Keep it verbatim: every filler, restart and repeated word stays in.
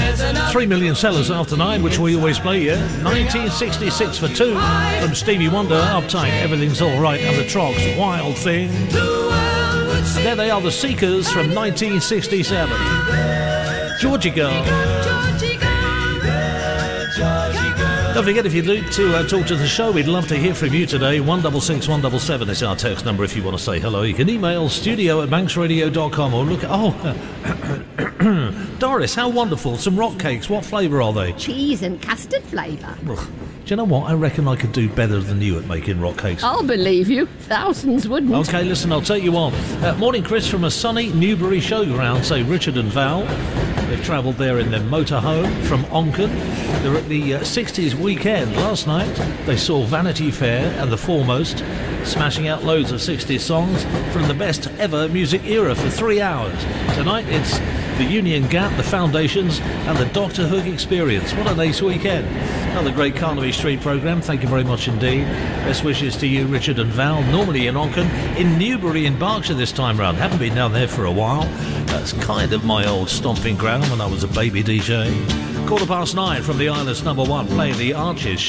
Three million sellers after nine, which we always play, yeah? nineteen sixty-six for two from Stevie Wonder, Uptight, Everything's Alright, and the Trogs, Wild Thing. And there they are, the Seekers from nineteen sixty-seven. Georgie Girl. Don't forget, if you'd like to uh, talk to the show, we'd love to hear from you today. one six six one seven seven is our text number if you want to say hello. You can email studio at manx radio dot com or look at... Oh, Doris, how wonderful. Some rock cakes. What flavour are they? Cheese and custard flavour. Do you know what? I reckon I could do better than you at making rock cakes. I'll believe you. Thousands wouldn't. OK, listen, I'll take you on. Uh, morning, Chris, from a sunny Newbury showground, say Richard and Val. They've travelled there in their motorhome from Onken. They're at the uh, sixties weekend. Last night, they saw Vanity Fair and The Foremost smashing out loads of sixties songs from the best ever music era for three hours. Tonight, it's the Union Gap, the Foundations, and the Doctor Hook Experience. What a nice weekend. Another great Carnaby Street programme. Thank you very much indeed. Best wishes to you, Richard and Val, normally in Onken, in Newbury in Berkshire this time round. Haven't been down there for a while. That's kind of my old stomping ground when I was a baby D J. Quarter past nine from the Island's number one, playing the Arches.